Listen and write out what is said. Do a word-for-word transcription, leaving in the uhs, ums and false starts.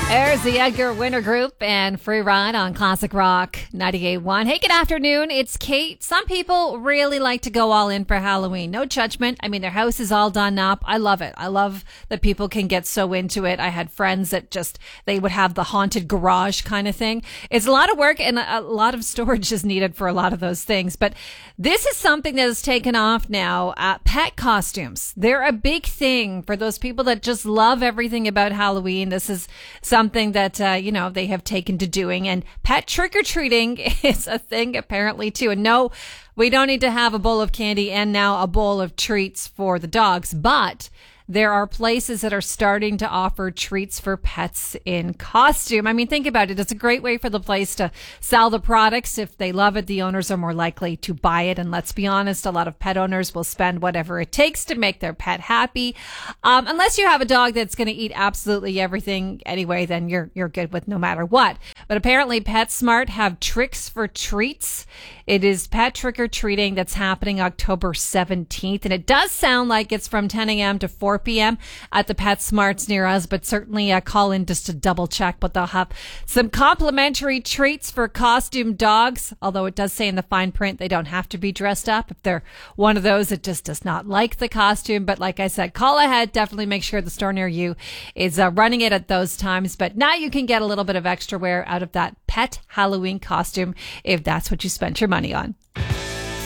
There's the Edgar Winter Group and Free Ride on Classic Rock ninety-eight point one. Hey, good afternoon. It's Kate. Some people really like to go all in for Halloween. No judgment. I mean, their house is all done up. I love it. I love that people can get so into it. I had friends that just, they would have the haunted garage kind of thing. It's a lot of work and a lot of storage is needed for a lot of those things. But this is something that has taken off now. Uh, pet costumes. They're a big thing for those people that just love everything about Halloween. This is something that, uh, you know, they have taken to doing. And pet trick-or-treating is a thing apparently too. And no, we don't need to have a bowl of candy and now a bowl of treats for the dogs, but there are places that are starting to offer treats for pets in costume. I mean, think about it. It's a great way for the place to sell the products. If they love it, the owners are more likely to buy it. And let's be honest, a lot of pet owners will spend whatever it takes to make their pet happy. Um, unless you have a dog that's going to eat absolutely everything anyway, then you're you're good with no matter what. But apparently PetSmart have tricks for treats. It is pet trick-or-treating that's happening October seventeenth. And it does sound like it's from ten a.m. to four p.m. at the PetSmarts near us, but certainly uh, call in just to double check. But they'll have some complimentary treats for costume dogs, although it does say in the fine print they don't have to be dressed up if they're one of those that just does not like the costume. But like I said, call ahead. Definitely make sure the store near you is uh, running it at those times. But now you can get a little bit of extra wear out of that pet Halloween costume if that's what you spent your money on.